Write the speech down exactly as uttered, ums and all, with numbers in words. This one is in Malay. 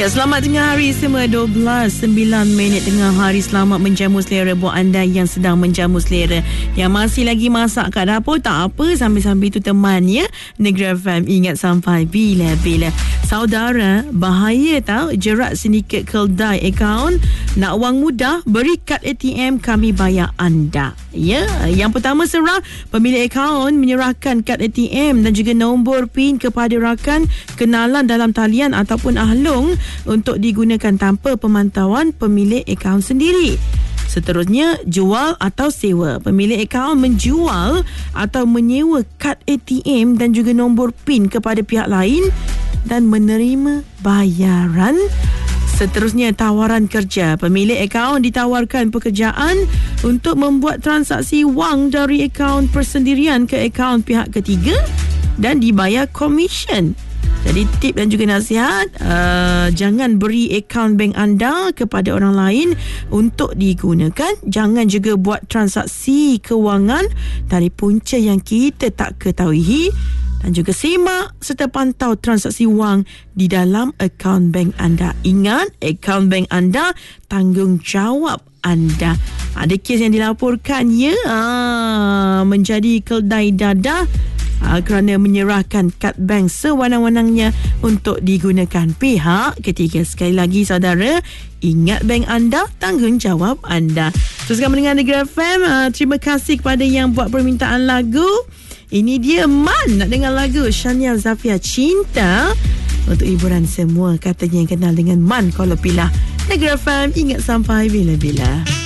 Ya, selamat tengah hari semua. Dua belas sembilan minit tengah hari. Selamat menjamu selera buat anda yang sedang menjamu selera, yang masih lagi masak kat dapur. Tak apa, sambil-sambil tu teman ya Negeri F M ingat sampai bila-bila. Saudara, bahaya tau jerat sindiket keldai akaun. Nak wang mudah, beri kad A T M, kami bayar anda. Ya, yang pertama serah pemilik akaun menyerahkan kad A T M dan juga nombor PIN kepada rakan, kenalan dalam talian ataupun ahlong untuk digunakan tanpa pemantauan pemilik akaun sendiri. Seterusnya, jual atau sewa. Pemilik akaun menjual atau menyewa kad A T M dan juga nombor PIN kepada pihak lain dan menerima bayaran. Seterusnya, tawaran kerja. Pemilik akaun ditawarkan pekerjaan untuk membuat transaksi wang dari akaun persendirian ke akaun pihak ketiga dan dibayar komisen. Jadi tip dan juga nasihat, uh, jangan beri akaun bank anda kepada orang lain untuk digunakan. Jangan juga buat transaksi kewangan dari punca yang kita tak ketahui. Dan juga simak serta pantau transaksi wang di dalam akaun bank anda. Ingat, akaun bank anda tanggungjawab anda. Ada kes yang dilaporkan ya, aa, menjadi keldai dadah aa, kerana menyerahkan kad bank sewenang-wenangnya untuk digunakan pihak ketiga. Sekali lagi saudara, ingat bank anda, tanggungjawab anda. Teruskan mendengar Negeri F M. Aa, terima kasih kepada yang buat permintaan lagu. Ini dia Man nak dengar lagu Shania Zafia Cinta untuk hiburan semua katanya yang kenal dengan Man kalau pilah. Negeri F M ingat sampai bila-bila.